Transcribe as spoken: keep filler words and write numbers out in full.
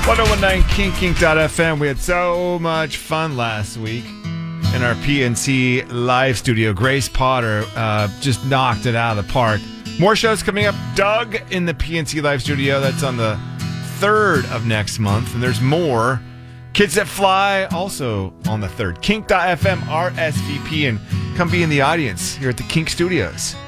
ten nineteen Kink Kink dot F M. We had so much fun last week in our P N C live studio. Grace Potter uh, just knocked it out of the park. More shows coming up. Doug in the P N C live studio. That's on the third of next month. And there's more. Kids That Fly also on the third. Kink dot F M R S V P. And come be in the audience here at the Kink Studios.